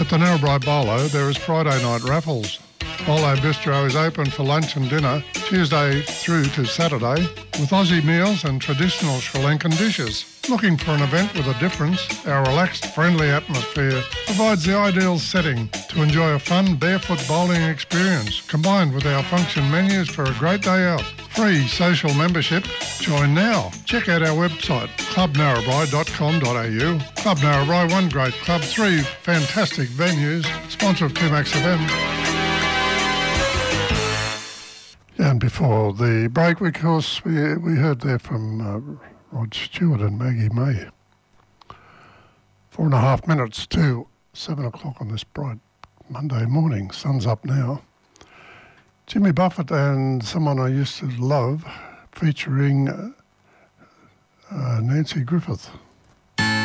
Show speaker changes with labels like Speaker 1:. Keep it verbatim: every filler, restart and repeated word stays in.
Speaker 1: At the Narrabri Bolo, there is Friday night raffles. Bolo Bistro is open for lunch and dinner Tuesday through to Saturday with Aussie meals and traditional Sri Lankan dishes. Looking for an event with a difference? Our relaxed, friendly atmosphere provides the ideal setting to enjoy a fun barefoot bowling experience combined with our function menus for a great day out. Free social membership. Join now. Check out our website, club narrabri dot com dot a u. Club Narrabri, one great club, three fantastic venues. Sponsor of two Max F M. And before the break, of course, we, we heard there from uh, Rod Stewart and Maggie May. Four and a half minutes to seven o'clock on this bright Monday morning. Sun's up now. Jimmy Buffett and Someone I Used to Love, featuring uh, uh, Nancy Griffith.